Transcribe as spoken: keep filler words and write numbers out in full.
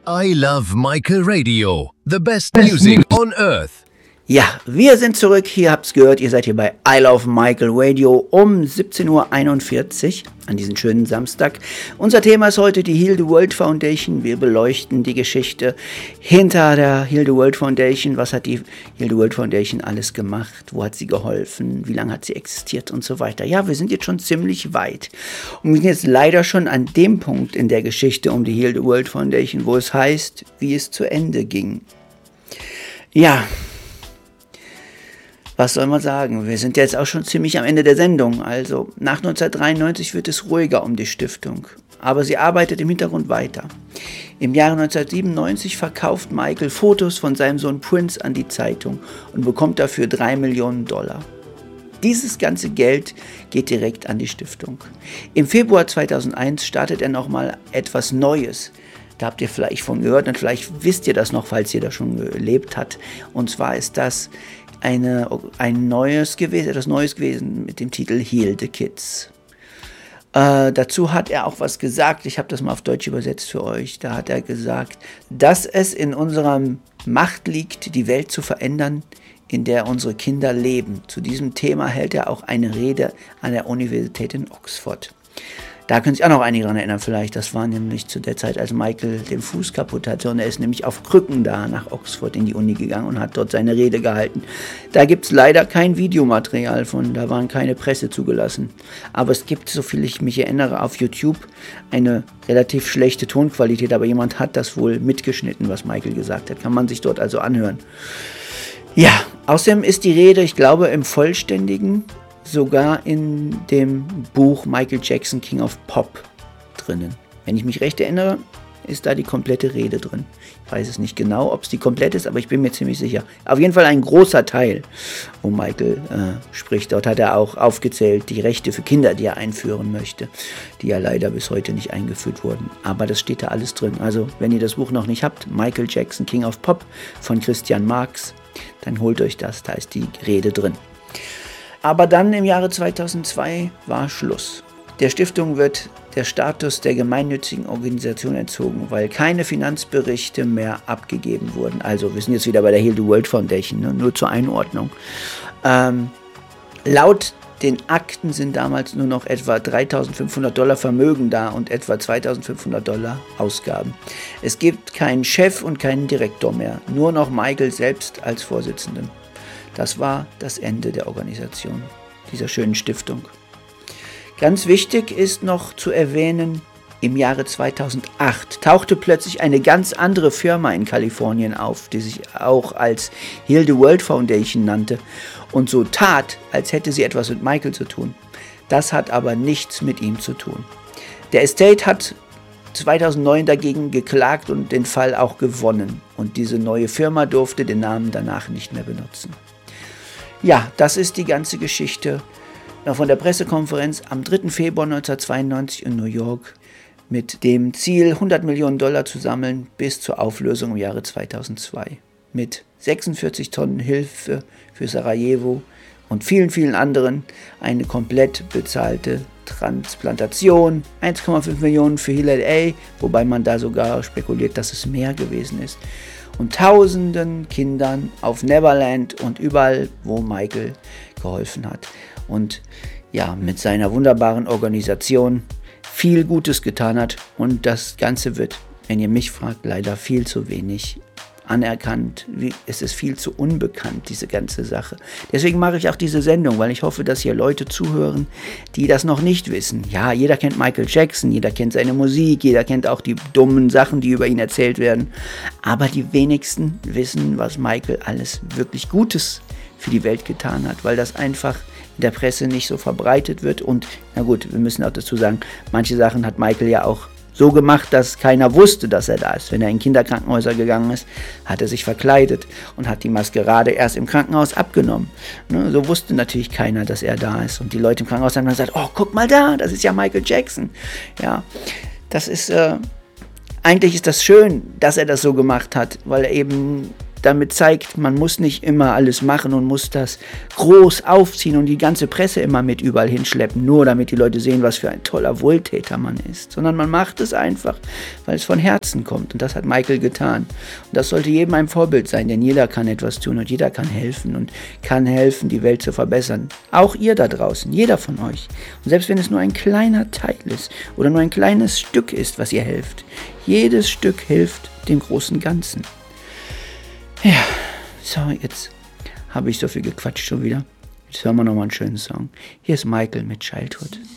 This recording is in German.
I Love Michael Radio, the best music on earth. Ja, wir sind zurück. Hier habt's gehört, ihr seid hier bei I Love Michael Radio um siebzehn Uhr einundvierzig an diesem schönen Samstag. Unser Thema ist heute die Heal the World Foundation. Wir beleuchten die Geschichte hinter der Heal the World Foundation. Was hat die Heal the World Foundation alles gemacht? Wo hat sie geholfen? Wie lange hat sie existiert und so weiter? Ja, wir sind jetzt schon ziemlich weit. Und wir sind jetzt leider schon an dem Punkt in der Geschichte um die Heal the World Foundation, wo es heißt, wie es zu Ende ging. Ja, was soll man sagen? Wir sind jetzt auch schon ziemlich am Ende der Sendung. Also nach neunzehnhundertdreiundneunzig wird es ruhiger um die Stiftung. Aber sie arbeitet im Hintergrund weiter. Im Jahre neunzehnhundertsiebenundneunzig verkauft Michael Fotos von seinem Sohn Prince an die Zeitung und bekommt dafür drei Millionen Dollar. Dieses ganze Geld geht direkt an die Stiftung. Im Februar zweitausendeins startet er nochmal etwas Neues. Da habt ihr vielleicht von gehört und vielleicht wisst ihr das noch, falls ihr das schon gelebt habt. Und zwar ist das eine, ein neues gewesen, etwas Neues gewesen mit dem Titel Heal the Kids. Äh, dazu hat er auch was gesagt, ich habe das mal auf Deutsch übersetzt für euch. Da hat er gesagt, dass es in unserer Macht liegt, die Welt zu verändern, in der unsere Kinder leben. Zu diesem Thema hält er auch eine Rede an der Universität in Oxford. Da können sich auch noch einige daran erinnern vielleicht. Das war nämlich zu der Zeit, als Michael den Fuß kaputt hatte. Und er ist nämlich auf Krücken da nach Oxford in die Uni gegangen und hat dort seine Rede gehalten. Da gibt es leider kein Videomaterial von, da waren keine Presse zugelassen. Aber es gibt, soviel ich mich erinnere, auf YouTube eine relativ schlechte Tonqualität. Aber jemand hat das wohl mitgeschnitten, was Michael gesagt hat. Kann man sich dort also anhören. Ja, außerdem ist die Rede, ich glaube, im Vollständigen sogar in dem Buch Michael Jackson, King of Pop drinnen. Wenn ich mich recht erinnere, ist da die komplette Rede drin. Ich weiß es nicht genau, ob es die komplett ist, aber ich bin mir ziemlich sicher. Auf jeden Fall ein großer Teil, wo Michael äh, spricht. Dort hat er auch aufgezählt, die Rechte für Kinder, die er einführen möchte, die ja leider bis heute nicht eingeführt wurden. Aber das steht da alles drin. Also, wenn ihr das Buch noch nicht habt, Michael Jackson, King of Pop von Christian Marx, dann holt euch das, da ist die Rede drin. Aber dann im Jahre zweitausendzwei war Schluss. Der Stiftung wird der Status der gemeinnützigen Organisation entzogen, weil keine Finanzberichte mehr abgegeben wurden. Also wir sind jetzt wieder bei der Heal the World Foundation, ne? Nur zur Einordnung. Ähm, laut den Akten sind damals nur noch etwa dreitausendfünfhundert Dollar Vermögen da und etwa zweitausendfünfhundert Dollar Ausgaben. Es gibt keinen Chef und keinen Direktor mehr, nur noch Michael selbst als Vorsitzenden. Das war das Ende der Organisation, dieser schönen Stiftung. Ganz wichtig ist noch zu erwähnen, im Jahre zweitausendacht tauchte plötzlich eine ganz andere Firma in Kalifornien auf, die sich auch als Heal the World Foundation nannte und so tat, als hätte sie etwas mit Michael zu tun. Das hat aber nichts mit ihm zu tun. Der Estate hat zweitausendneun dagegen geklagt und den Fall auch gewonnen. Und diese neue Firma durfte den Namen danach nicht mehr benutzen. Ja, das ist die ganze Geschichte von der Pressekonferenz am dritten Februar neunzehnhundertzweiundneunzig in New York mit dem Ziel, hundert Millionen Dollar zu sammeln bis zur Auflösung im Jahre zweitausendzwei. Mit sechsundvierzig Tonnen Hilfe für Sarajevo und vielen, vielen anderen eine komplett bezahlte Transplantation, eins Komma fünf Millionen für H I L A, wobei man da sogar spekuliert, dass es mehr gewesen ist. Und tausenden Kindern auf Neverland und überall, wo Michael geholfen hat. Und ja, mit seiner wunderbaren Organisation viel Gutes getan hat. Und das Ganze wird, wenn ihr mich fragt, leider viel zu wenig anerkannt. Es ist viel zu unbekannt, diese ganze Sache. Deswegen mache ich auch diese Sendung, weil ich hoffe, dass hier Leute zuhören, die das noch nicht wissen. Ja, jeder kennt Michael Jackson, jeder kennt seine Musik, jeder kennt auch die dummen Sachen, die über ihn erzählt werden. Aber die wenigsten wissen, was Michael alles wirklich Gutes für die Welt getan hat, weil das einfach in der Presse nicht so verbreitet wird. Und na gut, wir müssen auch dazu sagen, manche Sachen hat Michael ja auch so gemacht, dass keiner wusste, dass er da ist. Wenn er in Kinderkrankenhäuser gegangen ist, hat er sich verkleidet und hat die Maskerade erst im Krankenhaus abgenommen. Ne, so wusste natürlich keiner, dass er da ist. Und die Leute im Krankenhaus haben dann gesagt, oh, guck mal da, das ist ja Michael Jackson. Ja, das ist, äh, eigentlich ist das schön, dass er das so gemacht hat, weil er eben damit zeigt, man muss nicht immer alles machen und muss das groß aufziehen und die ganze Presse immer mit überall hinschleppen, nur damit die Leute sehen, was für ein toller Wohltäter man ist. Sondern man macht es einfach, weil es von Herzen kommt. Und das hat Michael getan. Und das sollte jedem ein Vorbild sein, denn jeder kann etwas tun und jeder kann helfen und kann helfen, die Welt zu verbessern. Auch ihr da draußen, jeder von euch. Und selbst wenn es nur ein kleiner Teil ist oder nur ein kleines Stück ist, was ihr helft. Jedes Stück hilft dem großen Ganzen. Ja, so, jetzt habe ich so viel gequatscht schon wieder. Jetzt hören wir nochmal einen schönen Song. Hier ist Michael mit Childhood.